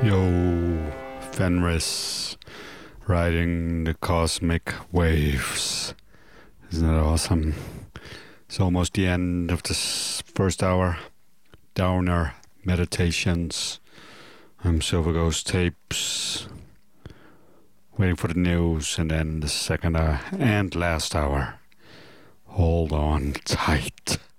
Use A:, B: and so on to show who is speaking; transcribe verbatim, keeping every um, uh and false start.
A: Yo, Fenris riding the cosmic waves. Isn't that awesome? It's almost the end of this first hour. Downer Meditations. I'm Silver Ghost Tapes. Waiting for the news, and then the second uh, and last hour. Hold on tight.